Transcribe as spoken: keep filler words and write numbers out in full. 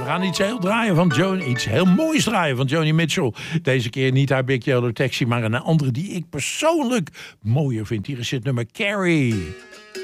gaan iets heel draaien van Joni, iets heel moois draaien van Joni Mitchell. Deze keer niet haar Big Yellow Taxi, maar een andere die ik persoonlijk mooier vind. Hier is het nummer Carrie.